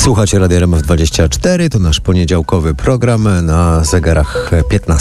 Słuchacie Radia RMF24, to nasz poniedziałkowy program na zegarach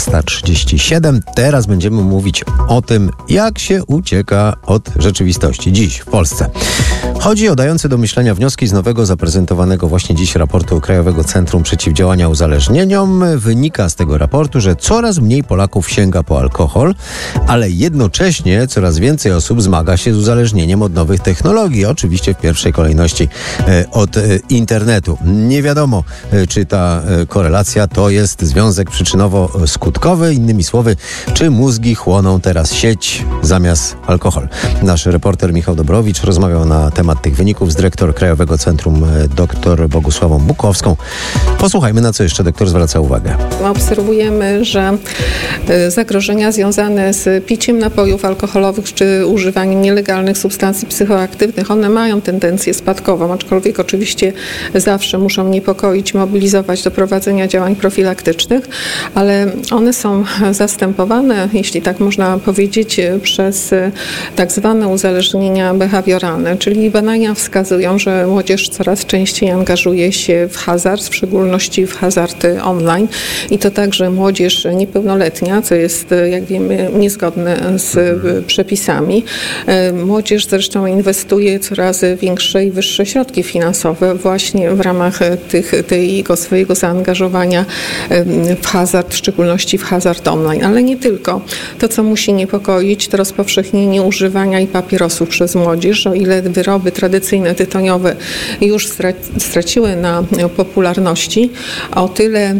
15:37. Teraz będziemy mówić o tym, jak się ucieka od rzeczywistości dziś w Polsce. Chodzi o dające do myślenia wnioski z nowego, zaprezentowanego właśnie dziś raportu Krajowego Centrum Przeciwdziałania Uzależnieniom. Wynika z tego raportu, że coraz mniej Polaków sięga po alkohol, ale jednocześnie coraz więcej osób zmaga się z uzależnieniem od nowych technologii. Oczywiście w pierwszej kolejności od internetu. Nie wiadomo, czy ta korelacja to jest związek przyczynowo-skutkowy. Innymi słowy, czy mózgi chłoną teraz sieć zamiast alkohol. Nasz reporter Michał Dobrowicz rozmawiał na temat tych wyników z dyrektor Krajowego Centrum dr Bogusławą Bukowską. Posłuchajmy, na co jeszcze doktor zwraca uwagę. Obserwujemy, że zagrożenia związane z piciem napojów alkoholowych czy używaniem nielegalnych substancji psychoaktywnych, one mają tendencję spadkową, aczkolwiek oczywiście zawsze muszą niepokoić, mobilizować do prowadzenia działań profilaktycznych, ale one są zastępowane, jeśli tak można powiedzieć, przez tak zwane uzależnienia behawioralne, czyli badania wskazują, że młodzież coraz częściej angażuje się w hazard, w szczególności w hazardy online i to także młodzież niepełnoletnia, co jest, jak wiemy, niezgodne z przepisami. Młodzież zresztą inwestuje coraz większe i wyższe środki finansowe właśnie w ramach tego swojego zaangażowania w hazard, w szczególności w hazard online, ale nie tylko. To, co musi niepokoić, to rozpowszechnienie używania i papierosów przez młodzież. O ile wyroby tradycyjne tytoniowe już straciły na popularności, o tyle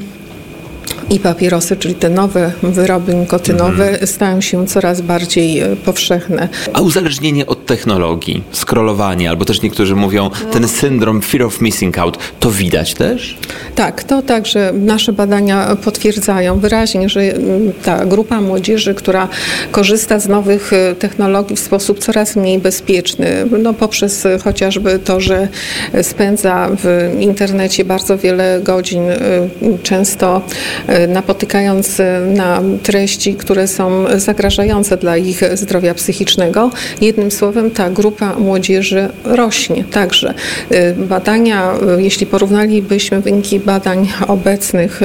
i papierosy, czyli te nowe wyroby nikotynowe, stają się coraz bardziej powszechne. A uzależnienie od technologii, scrollowanie, albo też niektórzy mówią ten syndrom fear of missing out, to widać też? Tak, to także nasze badania potwierdzają wyraźnie, że ta grupa młodzieży, która korzysta z nowych technologii w sposób coraz mniej bezpieczny, poprzez chociażby to, że spędza w internecie bardzo wiele godzin, często napotykając na treści, które są zagrażające dla ich zdrowia psychicznego. Jednym słowem, ta grupa młodzieży rośnie także. Badania, jeśli porównalibyśmy wyniki badań obecnych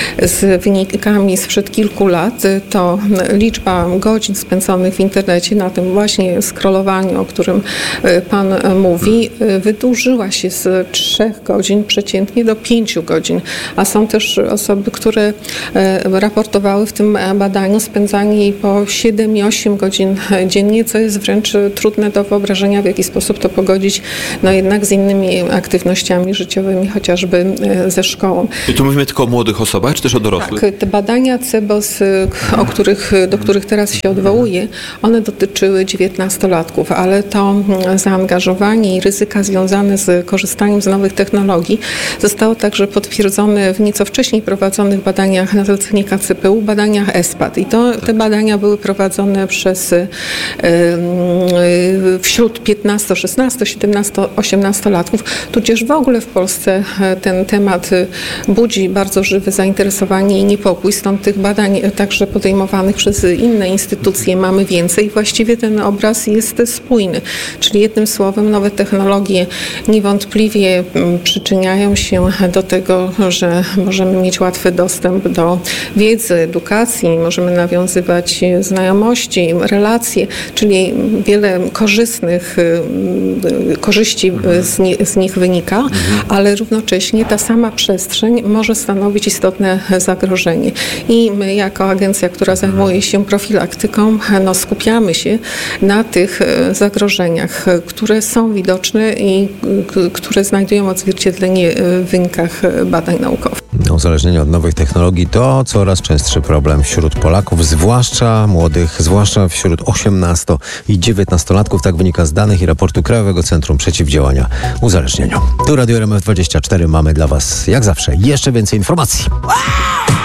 z wynikami sprzed kilku lat, to liczba godzin spędzonych w internecie na tym właśnie scrollowaniu, o którym Pan mówi, wydłużyła się z 3 godzin przeciętnie do 5 godzin. A są też osoby, które raportowały w tym badaniu spędzanie po 7 i 8 godzin dziennie, co jest wręcz trudne do wyobrażenia, w jaki sposób to pogodzić jednak z innymi aktywnościami życiowymi, chociażby ze szkołą. I tu mówimy tylko o młodych osobach, czy też o dorosłych? Tak, te badania CEBOS, do których teraz się odwołuję, one dotyczyły 19-latków, ale to zaangażowanie i ryzyka związane z korzystaniem z nowych technologii zostało także potwierdzone w nieco wcześniej prowadzonych badaniach na zlecenie KCPU, badaniach ESPAD. I te badania były prowadzone wśród 15, 16, 17, 18-latków. Tudzież w ogóle w Polsce ten temat budzi bardzo żywe zainteresowanie i niepokój. Stąd tych badań także podejmowanych przez inne instytucje mamy więcej. Właściwie ten obraz jest spójny. Czyli jednym słowem nowe technologie niewątpliwie przyczyniają się do tego, że możemy mieć łatwy dostęp do wiedzy, edukacji, możemy nawiązywać znajomości, relacje, czyli wiele korzyści z nich wynika, ale równocześnie ta sama przestrzeń może stanowić istotne zagrożenie. I my jako agencja, która zajmuje się profilaktyką, skupiamy się na tych zagrożeniach, które są widoczne i które znajdują odzwierciedlenie w wynikach badań naukowych. Uzależnienie od nowych technologii to coraz częstszy problem wśród Polaków, zwłaszcza młodych, zwłaszcza wśród 18- i 19-latków. Tak wynika z danych i raportu Krajowego Centrum Przeciwdziałania Uzależnieniom. Tu Radio RMF24, mamy dla Was jak zawsze jeszcze więcej informacji.